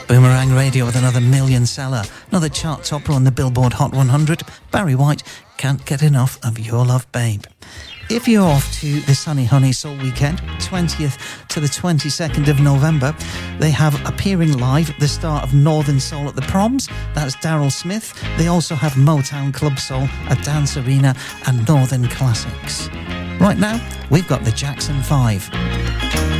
Boomerang Radio with another million seller, another chart topper on the Billboard Hot 100. Barry White, Can't Get Enough of Your Love, Babe. If you're off to the Sunny Honey Soul Weekend, 20th to the 22nd of November, they have appearing live at the start of Northern Soul at the Proms. That's Daryl Smith. They also have Motown Club Soul at Dance Arena and Northern Classics. Right now, we've got the Jackson 5.